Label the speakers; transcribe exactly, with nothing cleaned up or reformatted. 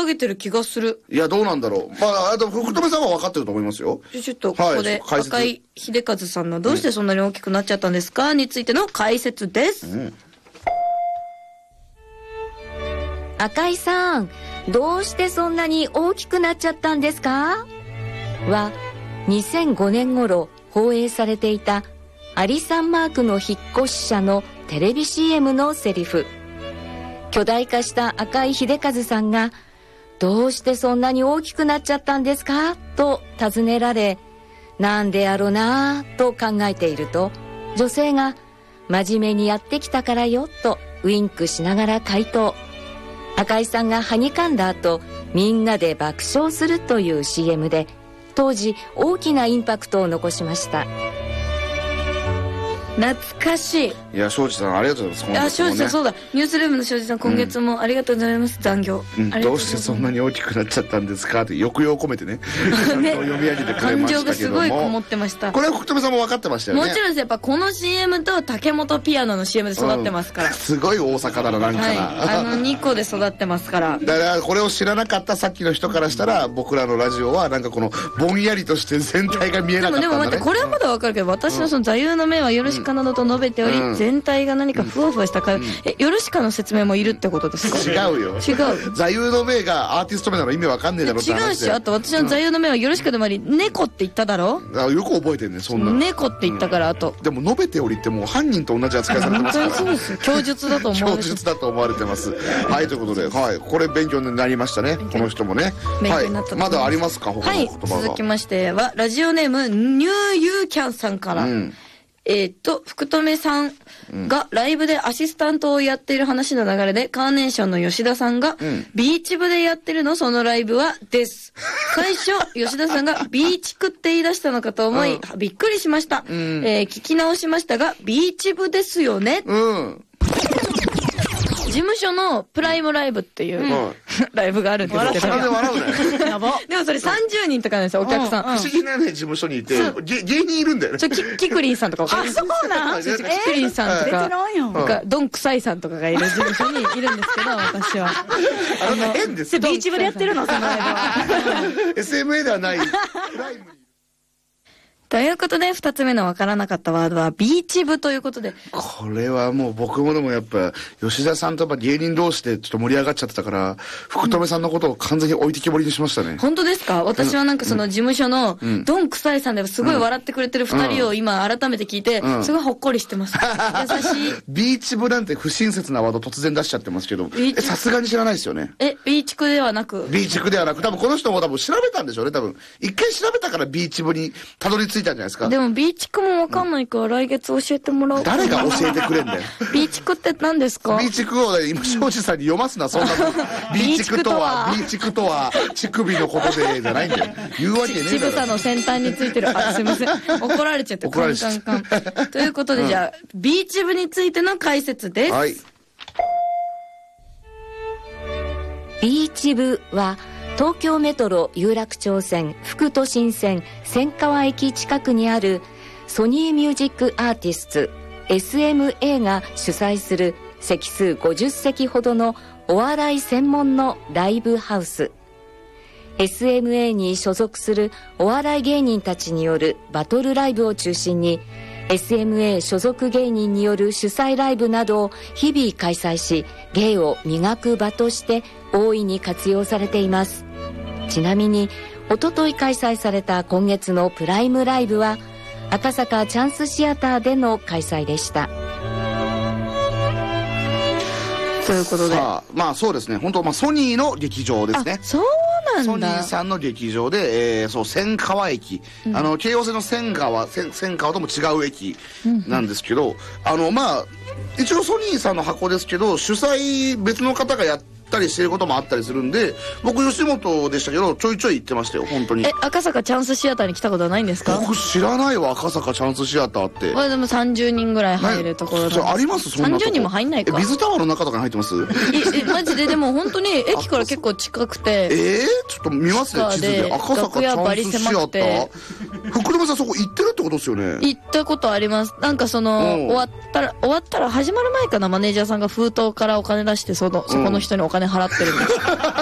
Speaker 1: げてる気がする。
Speaker 2: いや、どうなんだろう。まあ、あと、福留さんは分かってると思いますよ。
Speaker 1: ちょっと、ここで、
Speaker 2: はい、
Speaker 1: 赤井秀和さんのどうしてそんなに大きくなっちゃったんですか、うん、についての解説です。うん、
Speaker 3: 赤井さん、どうしてそんなに大きくなっちゃったんですかは、にせんごねん頃放映されていたアリサンマークの引っ越し者のテレビ シーエム のセリフ。巨大化した赤井秀和さんが、どうしてそんなに大きくなっちゃったんですかと尋ねられ、なんでやろなぁと考えていると、女性が真面目にやってきたからよとウインクしながら回答。赤井さんがはにかんだ後、みんなで爆笑するという シーエム で、当時大きなインパクトを残しました。
Speaker 1: 懐かしい。
Speaker 2: いや、庄司さんありがとうございます。
Speaker 1: あ、庄司さん、そうだ、ニュースルームの庄司さん、今月もありがとうございます。うん、残業、
Speaker 2: うん、どうしてそんなに大きくなっちゃったんですかって抑揚を込めてねちゃんと読み上げてくれましたけども、
Speaker 1: 感情がすごいこもってました。
Speaker 2: これは福留さんも分かってましたよね。
Speaker 1: もちろんです。やっぱこの シーエム と竹本ピアノの シーエム で育ってますから、うん、
Speaker 2: すごい大阪だな、なんかな、はい、
Speaker 1: あのにこで育ってますから。
Speaker 2: だからこれを知らなかったさっきの人からしたら、僕らのラジオはなんかこのぼんやりとして全体が見えなかったんだね。
Speaker 1: でもでも待って、これはまだ分かるけど、私のその座右の銘はよろしかなどと述べており、うん、全体が何かふわふわした感じ、うん、え、よろしかの説明もいるってことですか？
Speaker 2: 違うよ。
Speaker 1: 違う。
Speaker 2: 座右の銘がアーティスト名なの意味わかんねえだろって話で。
Speaker 1: 違うし、あと私の座右の銘はよろしかでもあり、うん、猫って言っただろ？
Speaker 2: あ、よく覚えてんね、そんなの。
Speaker 1: 猫って言ったから、あと、
Speaker 2: うん、でも述べておりってもう犯人と同じ扱いされてますから。
Speaker 1: 本当にそうです。供述だと思われて
Speaker 2: 供述だと思われてます。はい、ということで、はい、これ勉強になりましたね、この人もね。
Speaker 1: 勉強になったと思います。
Speaker 2: はい、まだありますか、他の言葉が。
Speaker 1: はい、続きましてはラジオネームニューユーキャンさんから、うん、えー、っと福留さんがライブでアシスタントをやっている話の流れで、カーネーションの吉田さんが、うん、ビーチ部でやってるのそのライブはです最初吉田さんがビーチクって言い出したのかと思い、うん、びっくりしました、うん、えー、聞き直しましたがビーチ部ですよね、うん、事務所のプライムライブっていう、うん、ライブがあるんですけど、
Speaker 2: 鼻で笑うね
Speaker 1: やば。でもそれさんじゅうにんとかなんですよ、お客さん。
Speaker 2: 不思議なね、事務所にいて芸人いるんだよね。
Speaker 1: ちょキキクリンさんとかわかる？
Speaker 3: あ、そうなん？
Speaker 1: キクリンさんとか、なんかドンクサイさんとかがいる事務所にいるんですけど、私は
Speaker 2: あの変です。
Speaker 3: ビーチ部でやってるのそのライブは。
Speaker 2: エスエムエー ではないプライムに。
Speaker 1: ということで、二つ目のわからなかったワードは、ビーチ部ということで。
Speaker 2: これはもう僕もでもやっぱ、吉田さんとやっぱ芸人同士でちょっと盛り上がっちゃってたから、福留さんのことを完全に置いてきぼりにしましたね。
Speaker 1: 本当ですか？私はなんかその事務所の、ドン・クサイさんですごい笑ってくれてる二人を今改めて聞いて、すごいほっこりしてます。優しい。
Speaker 2: ビーチ部なんて不親切なワード突然出しちゃってますけど、さすがに知らないですよね。
Speaker 1: え、ビーチ区ではなく
Speaker 2: ビーチ区ではなく、多分この人も多分調べたんでしょうね、多分。一回調べたからビーチ部にたどり着いたんじゃないですか。
Speaker 1: でもビーチ区もわかんないから、来月教えてもらおう。
Speaker 2: 誰が教えてくれんだよ。
Speaker 1: ビーチ区って何ですか？
Speaker 2: ビーチ区を今、庄司さんに読ますな、そんなの。ビーチ区とは、ビーチ区とは、乳首のことで、じゃないんだよ。言うわけねえだろ。
Speaker 1: ちぶさの先端についてる、あ、すいません。怒られちゃって、
Speaker 2: 怒られちゃって。
Speaker 1: カンカンカン。ということで、じゃあ、ビーチ部についての解説です。はい。
Speaker 3: ビーチ部は、東京メトロ有楽町線副都心線千川駅近くにあるソニーミュージックアーティスツ エスエムエー が主催する席数ごじゅっせきほどのお笑い専門のライブハウス。 エスエムエー に所属するお笑い芸人たちによるバトルライブを中心に エスエムエー 所属芸人による主催ライブなどを日々開催し、芸を磨く場として大いに活用されています。ちなみにおととい開催された今月のプライムライブは赤坂チャンスシアターでの開催でした。
Speaker 1: ということで、
Speaker 2: さあ、まあそうですね、本当まあソニーの劇場ですね。
Speaker 1: そうなんだ。
Speaker 2: ソニーさんの劇場で、えー、そう千川駅、うん、あの京王線の千川千千川とも違う駅なんですけど、うん、あのまあ一応ソニーさんの箱ですけど、主催別の方がやってたりしてることもあったりするんで、僕吉本でしたけどちょいちょい行ってましたよ、本当に。
Speaker 1: え、赤坂チャンスシアターに来たことはないんですか？
Speaker 2: 僕知らないわ、赤坂チャンスシアターって。
Speaker 1: これでもさんじゅうにんぐらい入るところなんです。
Speaker 2: あります？そんなとこ。
Speaker 1: さんじゅうにんも入んないか。
Speaker 2: え、ビズタワーの中とかに入ってます？
Speaker 1: え、え、マジででも本当に駅から結構近くて。
Speaker 2: えー、ちょっと見ますね、地図で。赤坂チャンスシアター。福留さんそこ行ってるってことですよね？
Speaker 1: 行ったことあります。なんかその終わったら終わったら始まる前かな、マネージャーさんが封筒からお金出して、そのそこの人にお金払ってるんです。